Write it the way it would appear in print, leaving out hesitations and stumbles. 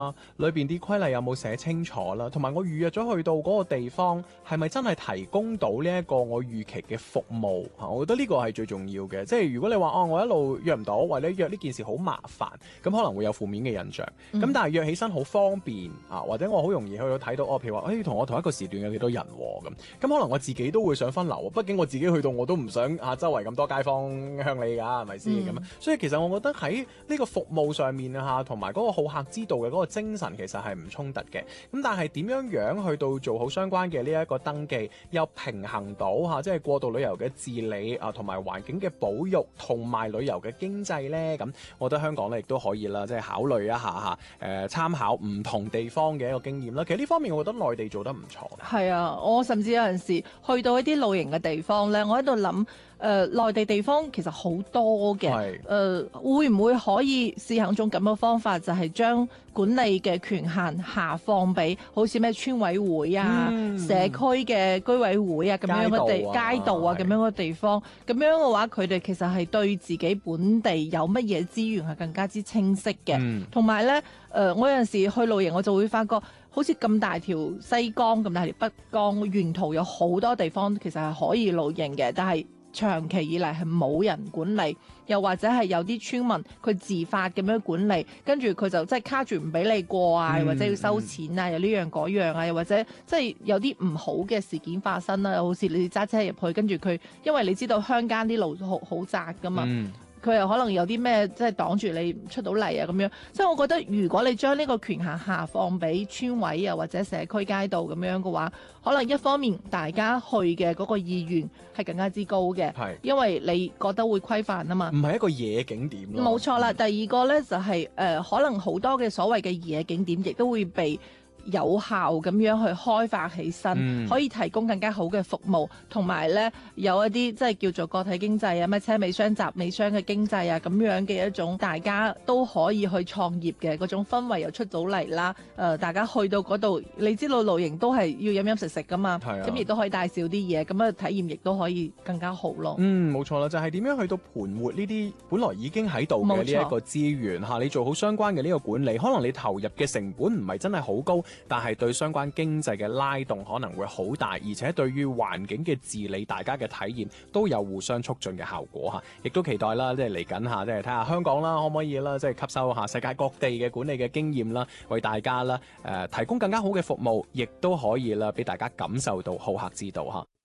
裏邊啲規例有冇寫清楚啦，同埋我預約咗去到嗰個地方係咪真係提供到呢一個我預期嘅服務啊？我覺得呢個係最重要嘅。即係如果你話我一路約唔到，或者約呢件事好麻煩，咁可能會有負面嘅印象。咁但係約起身好方便啊，或者我好容易去到睇到譬如話同我同一個時段有幾多人咁可能我自己都會想分流。畢竟我自己去到我都唔想周圍咁多街坊向你㗎，係咪先咁？所以其實我覺得喺呢個服務上面同埋嗰個好客之道嘅嗰個精神其實係唔衝突嘅。咁但係點樣去到做好相關嘅呢一個登記，又平衡到即係過度旅遊嘅治理同埋環境嘅保育同埋旅遊嘅經濟呢？咁我覺得香港咧亦都可以啦，即係考慮一下參考唔同地方嘅一個經驗啦。其實呢方面我覺得內地做得唔錯。 係啊，我甚至有陣時去到一啲露營嘅地方咧，我喺度諗內地地方其實好多嘅，會唔會可以試行一種咁嘅方法，就係將管理嘅權限下放俾好似咩村委會啊、社區嘅居委會啊咁樣嘅街道啊咁樣嘅地方，咁樣嘅話佢哋其實係對自己本地有乜嘢資源係更加之清晰嘅，同埋咧我有陣時去露營我就會發覺，好似咁大條西江、咁大條北江，沿途有好多地方其實係可以露營嘅，但係長期以嚟係冇人管理，又或者係有啲村民佢自發咁樣管理，跟住佢就即係卡住唔俾你過啊，或者要收錢啊，又呢樣嗰樣啊，又或者即係有啲唔好嘅事件發生啦，好似你揸車入去，跟住佢因為你知道鄉間啲路好窄噶嘛。佢又可能有啲咩即係擋住你出到嚟啊咁樣，即係我覺得如果你將呢個權限下放俾村委啊或者社區街道咁樣嘅話，可能一方面大家去嘅嗰個意願係更加之高嘅，因為你覺得會規範啊嘛， 唔係一個野景點咯。 冇錯啦，第二個呢就係可能好多嘅所謂嘅野景點亦都會被有效咁樣去開發起身，可以提供更加好嘅服務，同埋咧有一啲即係叫做個體經濟啊，咩車尾箱、集尾箱嘅經濟啊，咁樣嘅一種大家都可以去創業嘅嗰種氛圍又出到嚟啦。大家去到嗰度，你知道露營都係要飲飲食食噶嘛，咁亦都可以帶少啲嘢，咁啊體驗亦都可以更加好咯。 冇錯啦，就係點樣去到盤活呢啲本來已經喺度嘅呢一個資源嚇，你做好相關嘅呢個管理，可能你投入嘅成本唔係真係好高。但係對相關經濟嘅拉動可能會好大，而且對於環境嘅治理，大家嘅體驗都有互相促進嘅效果嚇。亦都期待啦，即係嚟緊下，即係睇下香港啦，可唔可以啦，即係吸收下世界各地嘅管理嘅經驗啦，為大家啦提供更加好嘅服務，亦都可以啦，俾大家感受到好客之道嚇。